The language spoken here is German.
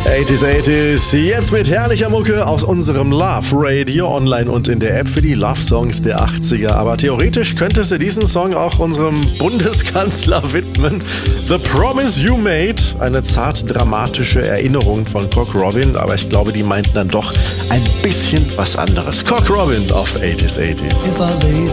80s, jetzt mit herrlicher Mucke aus unserem Love Radio online und in der App für die Love Songs der 80er. Aber theoretisch könntest du diesen Song auch unserem Bundeskanzler widmen. The Promise You Made, eine zart dramatische Erinnerung von Cock Robin, aber ich glaube, die meinten dann doch ein bisschen was anderes. Cock Robin auf 80s. If I laid